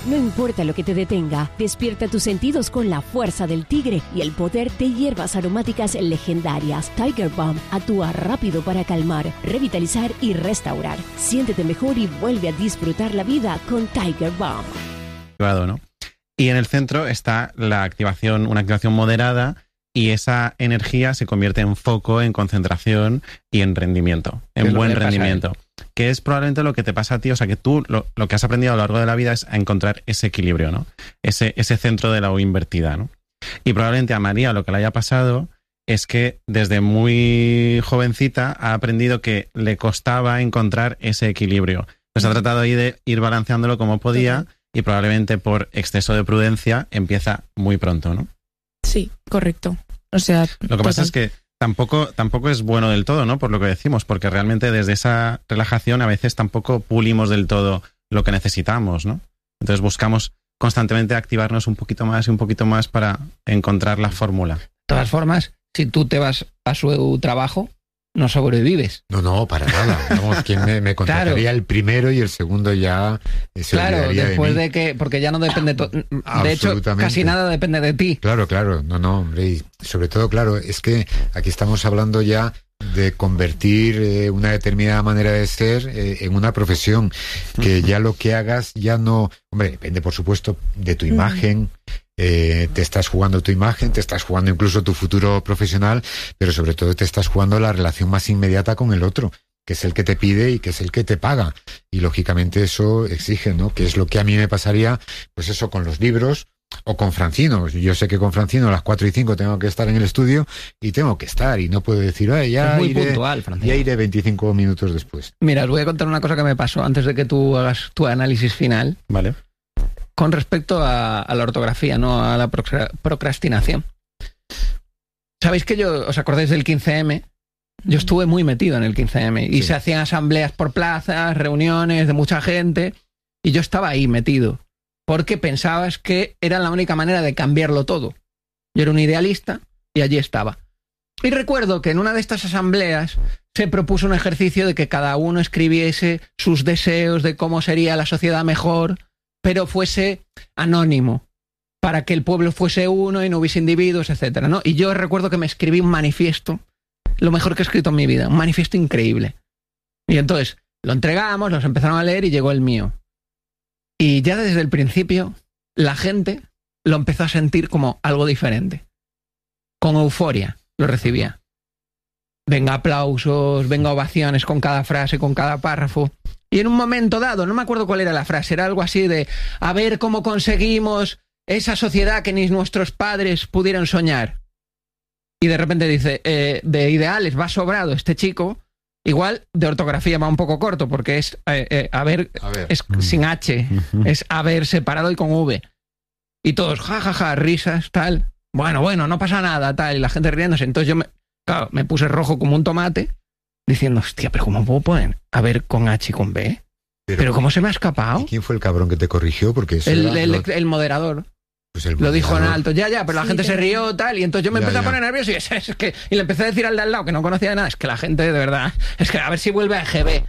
No importa lo que te detenga, despierta tus sentidos con la fuerza del tigre y el poder de hierbas aromáticas legendarias. Tiger Balm actúa rápido para calmar, revitalizar y restaurar. Siéntete mejor y vuelve a disfrutar la vida con Tiger Balm. ¿No? Y en el centro está una activación moderada, y esa energía se convierte en foco, en concentración y en rendimiento, en buen rendimiento. Que es probablemente lo que te pasa a ti, o sea que tú lo que has aprendido a lo largo de la vida es a encontrar ese equilibrio, ¿no? Ese centro de la O invertida, ¿no? Y probablemente a María lo que le haya pasado es que desde muy jovencita ha aprendido que le costaba encontrar ese equilibrio. Entonces ha tratado ahí de ir balanceándolo como podía, y probablemente por exceso de prudencia empieza muy pronto, ¿no? Sí, correcto. O sea, lo que pasa es que tampoco es bueno del todo, ¿no? Por lo que decimos, porque realmente desde esa relajación a veces tampoco pulimos del todo lo que necesitamos, ¿no? Entonces buscamos constantemente activarnos un poquito más para encontrar la fórmula. De todas formas, si tú te vas a su trabajo, no sobrevives. No, para nada. Vamos, quien me contrataría el primero y el segundo ya se olvidaría después de mí. de que, porque ya no depende, de hecho, casi nada depende de ti. Claro, no, hombre, y sobre todo, claro, es que aquí estamos hablando ya de convertir una determinada manera de ser en una profesión, que ya lo que hagas ya no, hombre, depende por supuesto de tu imagen. Te estás jugando tu imagen, te estás jugando incluso tu futuro profesional, pero sobre todo te estás jugando la relación más inmediata con el otro, que es el que te pide y que es el que te paga. Y lógicamente eso exige, ¿no? Que es lo que a mí me pasaría, pues eso, con los libros o con Francino. Yo sé que con Francino a las 4:05 tengo que estar en el estudio y tengo que estar, y no puedo decir, ya es muy iré, puntual, Francino. Ya iré 25 minutos después. Mira, os voy a contar una cosa que me pasó antes de que tú hagas tu análisis final. Vale. Con respecto a la ortografía, no a la procrastinación. ¿Sabéis que os acordáis del 15M? Yo estuve muy metido en el 15M y se hacían asambleas por plazas, reuniones de mucha gente, y yo estaba ahí metido porque pensabas que era la única manera de cambiarlo todo. Yo era un idealista y allí estaba. Y recuerdo que en una de estas asambleas se propuso un ejercicio de que cada uno escribiese sus deseos de cómo sería la sociedad mejor, pero fuese anónimo, para que el pueblo fuese uno y no hubiese individuos, etcétera, ¿no? Y yo recuerdo que me escribí un manifiesto, lo mejor que he escrito en mi vida, un manifiesto increíble. Y entonces lo entregamos, los empezaron a leer y llegó el mío. Y ya desde el principio la gente lo empezó a sentir como algo diferente. Con euforia lo recibía. Venga aplausos, venga ovaciones con cada frase, con cada párrafo. Y en un momento dado, no me acuerdo cuál era la frase, era algo así de a ver cómo conseguimos esa sociedad que ni nuestros padres pudieron soñar. Y de repente dice, de ideales va sobrado este chico, igual de ortografía va un poco corto, porque es haber. Es sin H, es haber separado y con V. Y todos, jajaja, risas, tal. Bueno, no pasa nada, tal. Y la gente riéndose. Entonces yo me puse rojo como un tomate, diciendo, hostia, pero ¿cómo puedo poner haber con H y con B? ¿Pero cómo se me ha escapado? ¿Y quién fue el cabrón que te corrigió? Porque eso el moderador. Pues el lo dijo en moderador. alto, ya, pero la gente se rió, tal, y entonces yo me empecé a poner nervioso y le empecé a decir al de al lado, que no conocía de nada, es que la gente, de verdad, es que a ver si vuelve a EGB,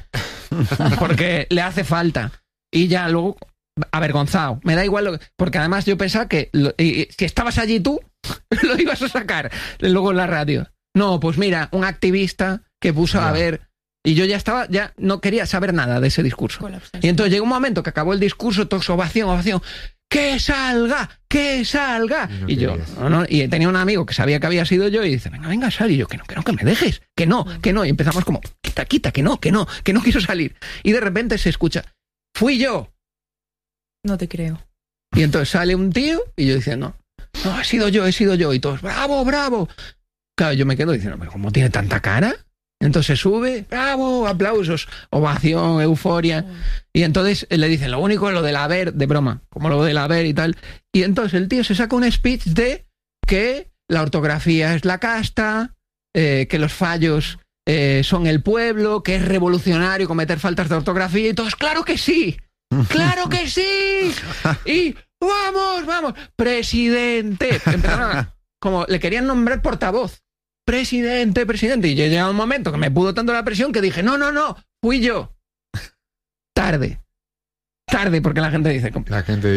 porque le hace falta. Y ya luego, avergonzado, me da igual, porque además yo pensaba que si estabas allí tú, lo ibas a sacar luego en la radio. No, pues mira, un activista que puso a ver, y yo ya no quería saber nada de ese discurso. Y entonces llegó un momento que acabó el discurso, todos ovación, ¡que salga! Y yo, no, y tenía un amigo que sabía que había sido yo y dice, venga, sal. Y yo, que no, que me dejes, que no. Y empezamos como, quita, que no quiero salir. Y de repente se escucha, fui yo. No te creo. Y entonces sale un tío y yo diciendo, no, he sido yo. Y todos, bravo. Claro, yo me quedo diciendo, pero ¿cómo tiene tanta cara? Entonces sube, bravo, aplausos, ovación, euforia. Y entonces le dicen, lo único es lo del haber, de broma, como lo del haber y tal. Y entonces el tío se saca un speech de que la ortografía es la casta, que los fallos son el pueblo, que es revolucionario cometer faltas de ortografía y todos, ¡claro que sí! Y vamos, presidente. Empezaron como le querían nombrar portavoz. Presidente. Y yo llegaba un momento que me pudo tanto la presión que dije, no, fui yo. Tarde, porque la gente dice...